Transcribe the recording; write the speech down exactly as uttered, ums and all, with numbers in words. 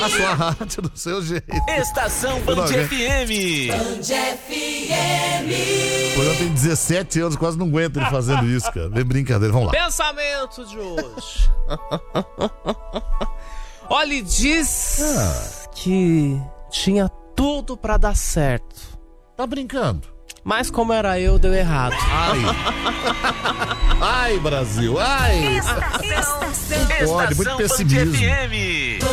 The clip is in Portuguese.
A sua rádio do seu jeito. Estação Band F M. Band F M. Pô, eu tenho dezessete anos, quase não aguento ele fazendo isso, cara. Vem brincadeira, vamos lá. Pensamento de hoje. Olha, diz Ah. que tinha tudo pra dar certo. Tá brincando? Mas como era eu, deu errado. Ai. Ai, Brasil, ai. Estação Pode, muito Estação Band pessimismo. F M.